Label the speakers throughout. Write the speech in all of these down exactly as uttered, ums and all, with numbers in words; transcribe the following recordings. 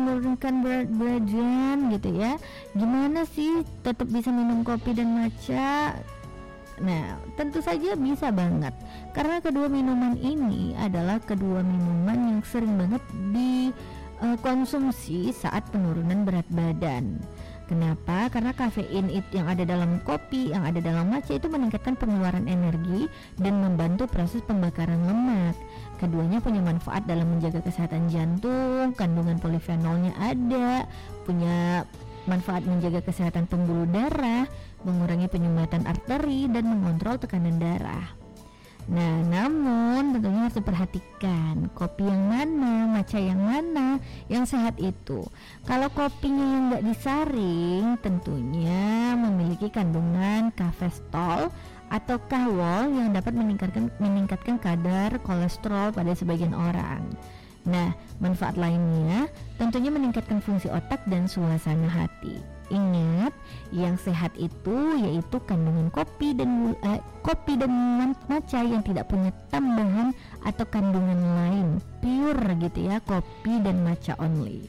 Speaker 1: menurunkan berat badan gitu ya. Gimana sih tetap bisa minum kopi dan matcha? Nah, tentu saja bisa banget, karena kedua minuman ini adalah kedua minuman yang sering banget dikonsumsi saat penurunan berat badan. Kenapa? Karena kafein itu yang ada dalam kopi, yang ada dalam matcha itu meningkatkan pengeluaran energi dan membantu proses pembakaran lemak. Keduanya punya manfaat dalam menjaga kesehatan jantung, kandungan polifenolnya ada, punya manfaat menjaga kesehatan pembuluh darah, mengurangi penyumbatan arteri, dan mengontrol tekanan darah. Nah, namun tentunya harus diperhatikan kopi yang mana, matcha yang mana yang sehat itu. Kalau kopinya yang nggak disaring, tentunya memiliki kandungan kafestol atau kawol yang dapat meningkatkan meningkatkan kadar kolesterol pada sebagian orang. Nah, manfaat lainnya tentunya meningkatkan fungsi otak dan suasana hati. Ingat, yang sehat itu yaitu kandungan kopi dan eh, kopi dan matcha yang tidak punya tambahan atau kandungan lain, pure gitu ya, kopi dan matcha only.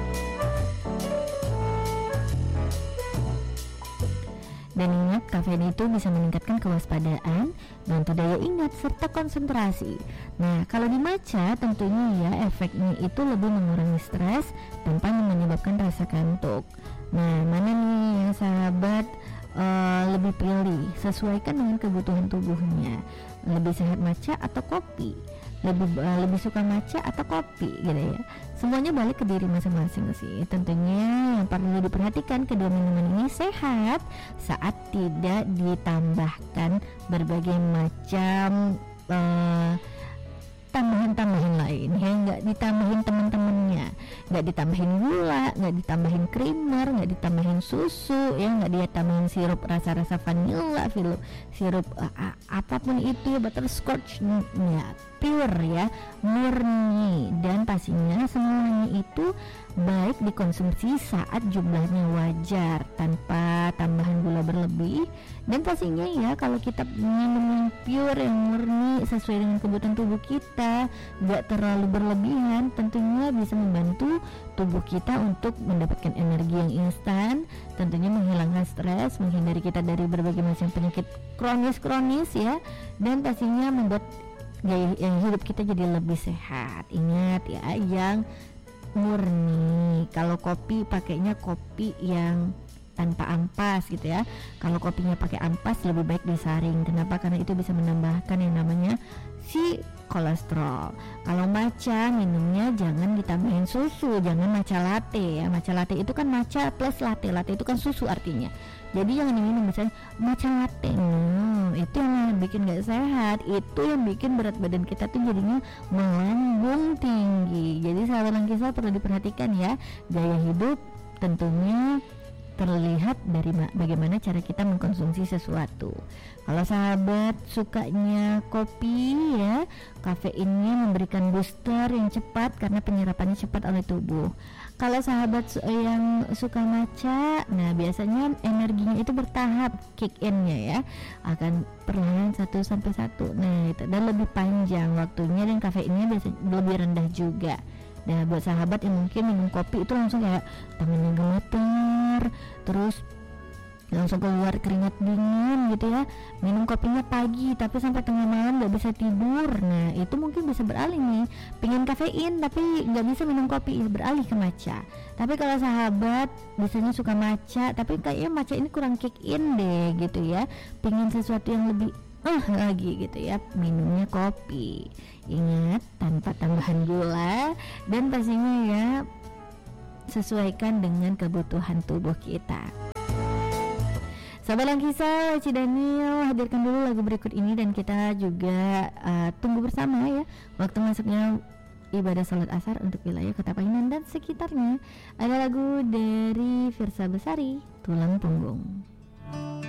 Speaker 1: Dan ingat, kafein itu bisa meningkatkan kewaspadaan, bantu daya ingat, serta konsentrasi. Nah, kalau di matcha tentunya ya efeknya itu lebih mengurangi stres tanpa menyebabkan rasa kantuk. Nah, mana nih yang sahabat uh, lebih pilih? Sesuaikan dengan kebutuhan tubuhnya. Lebih sehat matcha atau kopi? Lebih uh, lebih suka matcha atau kopi gitu ya. Semuanya balik ke diri masing-masing sih. Tentunya yang perlu diperhatikan, kedua minuman ini sehat saat tidak ditambahkan berbagai macam uh, tambahan-tambahan lain ya, nggak ditambahin teman-temannya, nggak ditambahin gula, nggak ditambahin creamer, nggak ditambahin susu ya, nggak ditambahin sirup rasa-rasa vanilla, sirup sirup uh, apapun itu ya, butterscotch-nya pure ya, murni, dan pastinya semuanya itu baik dikonsumsi saat jumlahnya wajar tanpa tambahan gula berlebih. Dan pastinya ya, kalau kita minum yang pure, yang murni sesuai dengan kebutuhan tubuh kita, gak terlalu berlebihan, tentunya bisa membantu tubuh kita untuk mendapatkan energi yang instan, tentunya menghilangkan stres, menghindari kita dari berbagai macam penyakit kronis-kronis ya, dan pastinya membuat gaya yang hidup kita jadi lebih sehat. Ingat ya, yang murni. Kalau kopi pakainya kopi yang tanpa ampas gitu ya. Kalau kopinya pakai ampas lebih baik disaring. Kenapa? Karena itu bisa menambahkan yang namanya si kolesterol. Kalau matcha minumnya jangan ditambahin susu, jangan matcha latte ya. Matcha latte itu kan matcha plus latte, latte itu kan susu artinya. Jadi jangan diminum misalnya matcha latte, hmm, itu yang bikin gak sehat, itu yang bikin berat badan kita tuh jadinya melambung tinggi. Jadi sahabat Langkisa perlu diperhatikan ya, gaya hidup tentunya terlihat dari ma- bagaimana cara kita mengkonsumsi sesuatu. Kalau sahabat sukanya kopi ya, kafeinnya memberikan booster yang cepat karena penyerapannya cepat oleh tubuh. Kalau sahabat su- yang suka matcha, nah biasanya energinya itu bertahap kick in-nya ya, akan perlahan satu sampai satu. Nah, itu dan lebih panjang waktunya, dan kafeinnya biasanya lebih rendah juga. Nah, buat sahabat yang mungkin minum kopi itu langsung kayak tangannya gemeter, terus langsung keluar keringat dingin gitu ya, minum kopinya pagi tapi sampai tengah malam gak bisa tidur. Nah, itu mungkin bisa beralih nih, pengen kafein tapi gak bisa minum kopi, beralih ke matcha. Tapi kalau sahabat biasanya suka matcha tapi kayaknya matcha ini kurang kick in deh gitu ya, pengen sesuatu yang lebih ah lagi gitu ya, minumnya kopi. Ingat, tanpa tambahan gula, dan pastinya ya sesuaikan dengan kebutuhan tubuh kita. Sahabat Langkisa, Ci Daniel hadirkan dulu lagu berikut ini, dan kita juga uh, tunggu bersama ya waktu masuknya ibadah salat asar untuk wilayah Kota Painan dan sekitarnya. Ada lagu dari Firsa Besari, Tulang Punggung.